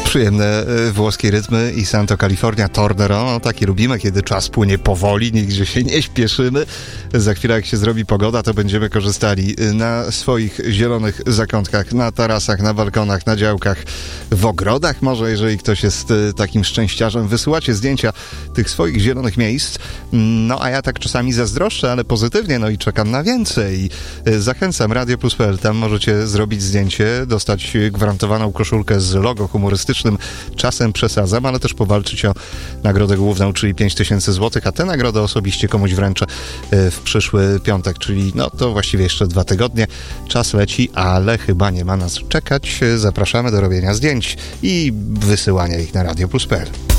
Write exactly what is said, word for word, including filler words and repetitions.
Przyjemne y, włoskie rytmy i Santo California Tornero. No, taki lubimy, kiedy czas płynie powoli, nigdzie się nie śpieszymy. Za chwilę, jak się zrobi pogoda, to będziemy korzystali na swoich zielonych zakątkach, na tarasach, na balkonach, na działkach, w ogrodach może, jeżeli ktoś jest y, takim szczęściarzem. Wysyłacie zdjęcia tych swoich zielonych miejsc. No, a ja tak czasami zazdroszczę, ale pozytywnie, no i czekam na więcej. Y, zachęcam, radio plus kropka p l. Tam możecie zrobić zdjęcie, dostać gwarantowaną koszulkę z logo humorystycznym. Czasem przesadzam, ale też powalczyć o nagrodę główną, czyli pięć tysięcy złotych, a tę nagrodę osobiście komuś wręczę w przyszły piątek, czyli no to właściwie jeszcze dwa tygodnie. Czas leci, ale chyba nie ma nas czekać. Zapraszamy do robienia zdjęć i wysyłania ich na radio plus kropka p l.